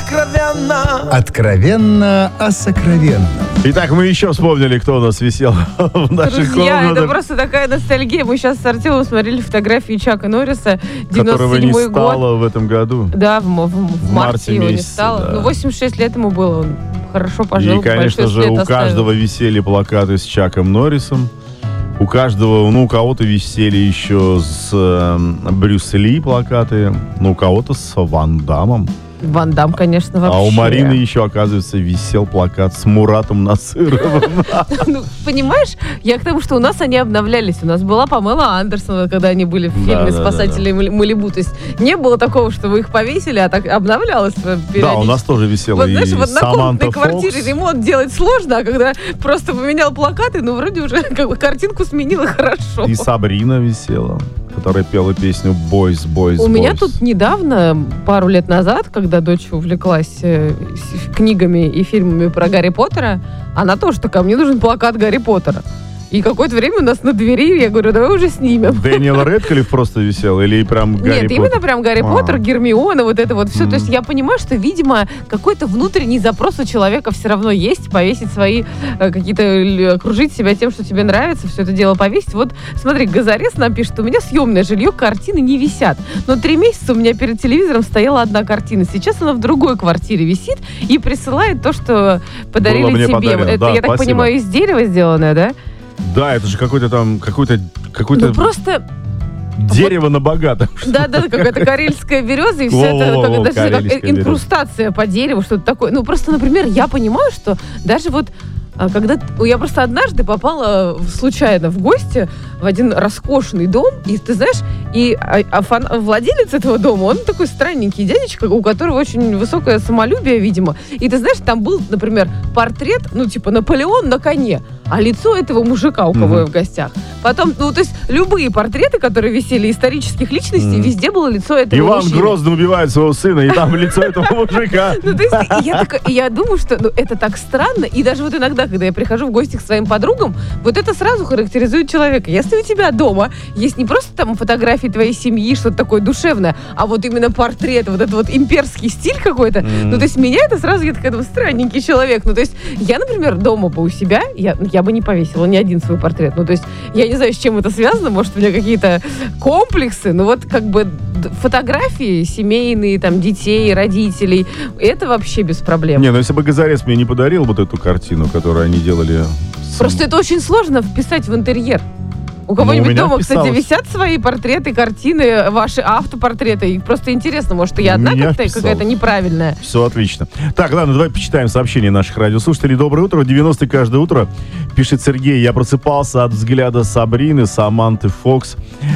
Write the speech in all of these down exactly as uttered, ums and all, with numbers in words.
Откровенно. Откровенно о сокровенном. Итак, мы еще вспомнили, кто у нас висел в наших Друзья, комнатах. это просто такая ностальгия. Мы сейчас с Артемом смотрели фотографии Чака Норриса, Которого не девяносто седьмой стало год. в этом году. Да, в, в- в В марте, марте его не месяце, стало. да. Ну, восемьдесят шесть лет ему было, он хорошо пожил. И, конечно большой же, след у оставил. каждого висели плакаты с Чаком Норрисом. У каждого, ну, у кого-то висели еще с э, Брюс Ли плакаты, ну, у кого-то с Ван Дамом. Ван Дам, конечно, вообще. А у Марины еще, оказывается, висел плакат с Муратом Насыровым. Ну, понимаешь, я к тому, что у нас они обновлялись. У нас была Памела Андерсон, когда они были в фильме Да, да, «Спасатели Малибу». То есть не было такого, что вы их повесили, а так обновлялось периодически. Да, у нас тоже висела Вот и знаешь, в однокомнатной Саманта квартире Фокс. ремонт делать сложно, а когда просто поменял плакаты, ну, вроде уже как бы картинку сменила хорошо. И Сабрина висела, которая пела песню «Boys, Boys, У Boys». меня тут недавно, пару лет назад, когда дочь увлеклась э, с- книгами и фильмами про Гарри Поттера, она тоже такая: мне нужен плакат Гарри Поттера. И какое-то время у нас на двери, я говорю, давай уже снимем. Дэниел Рэдклифф просто висел или прям Гарри Нет, Поттер? именно прям Гарри А. Поттер, Гермиона, вот это вот все. Мгм. То есть я понимаю, что, видимо, какой-то внутренний запрос у человека все равно есть, повесить свои э, какие-то, л- окружить себя тем, что тебе нравится, все это дело повесить. Вот смотри, Газарес нам пишет: у меня съемное жилье, картины не висят. Но три месяца у меня перед телевизором стояла одна картина. Сейчас она в другой квартире висит и присылает то, что подарили Было мне тебе. подарено. Это, Да, я так спасибо. понимаю, из дерева сделанное, да? Да, это же какой-то там, какой-то, какой-то Ну просто... дерево на богатом. Да-да, какая-то карельская береза, и все это Во-во-во, как, даже как карельская береза. инкрустация по дереву, что-то такое. Ну, просто, например, я понимаю, что даже вот а, когда... т- Я просто однажды попала в- случайно в гости в один роскошный дом, и ты знаешь, и а, а фан- владелец этого дома, он такой странненький дядечка, у которого очень высокое самолюбие, видимо. И ты знаешь, там был, например, портрет, ну, типа Наполеон на коне, а лицо этого мужика, у кого Мгм. я в гостях. Потом, ну, то есть любые портреты, которые висели исторических личностей, Мгм. везде было лицо этого Иван мужчины. Грозный убивает своего сына, и там лицо этого мужика. Ну, то есть, и я, такая- и я думаю, что ну, это так странно. И даже вот иногда, когда я прихожу в гости к своим подругам, вот это сразу характеризует человека. Если у тебя дома есть не просто там фотографии твоей семьи, что-то такое душевное, а вот именно портрет, вот этот вот имперский стиль какой-то, Мгм. ну, то есть меня это сразу, я такая, ну, странненький человек. Ну, то есть я, например, дома бы у себя, я, я бы не повесила ни один свой портрет. Ну, то есть я не знаю, с чем это связано, может, у меня какие-то комплексы, но вот как бы д- фотографии семейные, там, детей, родителей, это вообще без проблем. Не, ну если бы Газарес мне не подарил вот эту картину, которую они делали... с- Просто это очень сложно вписать в интерьер. У Ну, кого-нибудь у меня дома, кстати, вписалось. висят свои портреты, картины, ваши автопортреты. И просто интересно, может, я У одна меня как-то вписалось. какая-то неправильная. Все отлично. Так, ладно, давай почитаем сообщения наших радиослушателей. Доброе утро. В девяностые каждое утро, пишет Сергей, я просыпался от взгляда Сабрины, Саманты Фокс.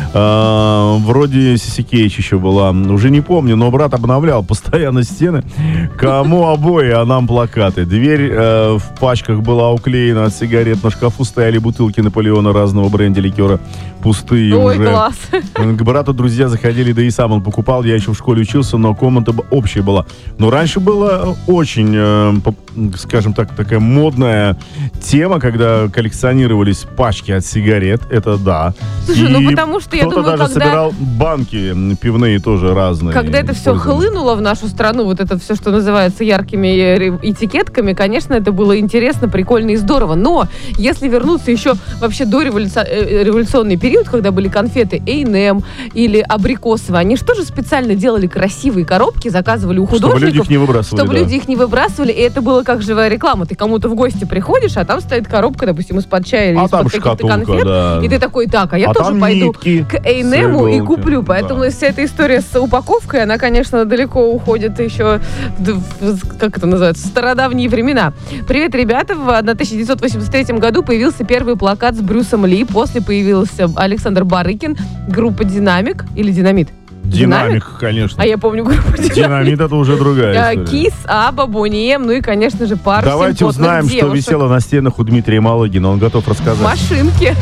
Э, вроде Сиси Кейдж еще была. Уже не помню, но брат обновлял постоянно стены. Кому обои, а нам плакаты. Дверь э, в пачках была уклеена от сигарет. На шкафу стояли бутылки Наполеона разного бренда ликера. Пустые Ой, уже. класс. К брату друзья заходили, да и сам он покупал. Я еще в школе учился, но комната б- общая была. Но раньше была очень, э, поп- скажем так, такая модная тема, когда коллекционировались пачки от сигарет. Это да. Слушай, И ну потому что, я кто-то думаю, даже когда- собирал банки м, пивные тоже разные. Когда это все использовали. хлынуло в нашу страну, вот это все, что называется яркими э, этикетками, конечно, это было интересно, прикольно и здорово. Но если вернуться еще вообще до революци- э, революционный период, когда были конфеты эй энд эм или абрикосовые, они что же специально делали красивые коробки, заказывали у Чтобы художников. люди их не выбрасывали. Чтобы да. люди их не выбрасывали, и это было как живая реклама. Ты кому-то в гости приходишь, а там стоит коробка, допустим, из-под чая или А из-под там каких-то шкатулка, конфет. да. И ты такой, так, а я А тоже там пойду нитки к эй энд с эм и иголки, куплю. Поэтому да. вся эта история с упаковкой, она, конечно, далеко уходит еще, в, в- как это называется, в стародавние времена. Привет, ребята! В тысяча девятьсот восемьдесят третьем году появился первый плакат с Брюсом Ли. После появился Александр Барыкин, группа «Динамик» или «Динамит». Динамик, конечно. А я помню группу «Динамит». Динамит это уже другая А, история. Кис, Аба, Бони Эм, ну и, конечно же, пару Давайте симпотных узнаем, что девушек. висело на стенах у Дмитрия Малыгина. Он готов рассказать. Машинки.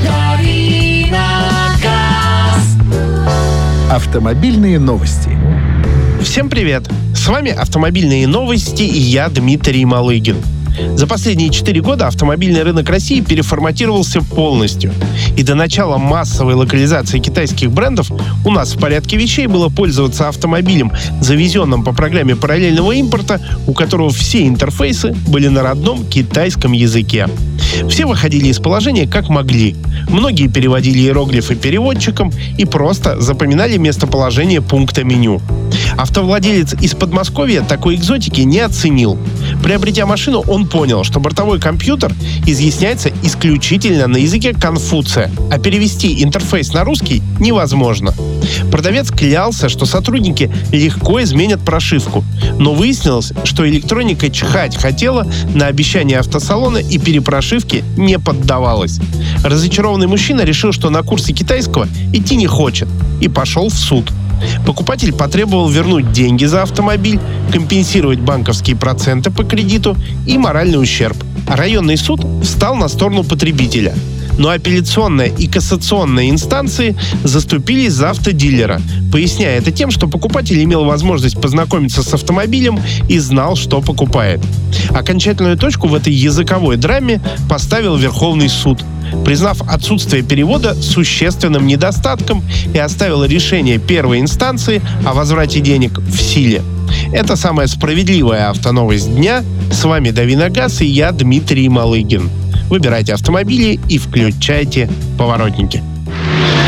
Автомобильные новости. Всем привет! С вами автомобильные новости и я, Дмитрий Малыгин. За последние четыре года автомобильный рынок России переформатировался полностью. И до начала массовой локализации китайских брендов у нас в порядке вещей было пользоваться автомобилем, завезенным по программе параллельного импорта, у которого все интерфейсы были на родном китайском языке. Все выходили из положения как могли. Многие переводили иероглифы переводчиком и просто запоминали местоположение пункта меню. Автовладелец из Подмосковья такой экзотики не оценил. Приобретя машину, он понял, что бортовой компьютер изъясняется исключительно на языке Конфуция, а перевести интерфейс на русский невозможно. Продавец клялся, что сотрудники легко изменят прошивку, но выяснилось, что электроника чихать хотела на обещания автосалона и перепрошивки не поддавалась. Разочарованный мужчина решил, что на курсы китайского идти не хочет, и пошел в суд. Покупатель потребовал вернуть деньги за автомобиль, компенсировать банковские проценты по кредиту и моральный ущерб. Районный суд встал на сторону потребителя. Но апелляционная и кассационная инстанции заступились за автодилера, поясняя это тем, что покупатель имел возможность познакомиться с автомобилем и знал, что покупает. Окончательную точку в этой языковой драме поставил Верховный суд, признав отсутствие перевода существенным недостатком и оставил решение первой инстанции о возврате денег в силе. Это самая справедливая автоновость дня. С вами Давиногаз и я, Дмитрий Малыгин. Выбирайте автомобили и включайте поворотники.